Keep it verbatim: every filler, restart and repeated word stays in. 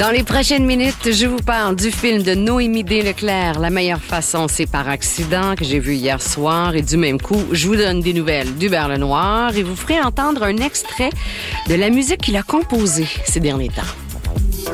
Dans les prochaines minutes, je vous parle du film de Noémie Desleclerc, La meilleure façon, c'est par accident, que j'ai vu hier soir. Et du même coup, je vous donne des nouvelles d'Hubert Lenoir et vous ferai entendre un extrait de la musique qu'il a composée ces derniers temps.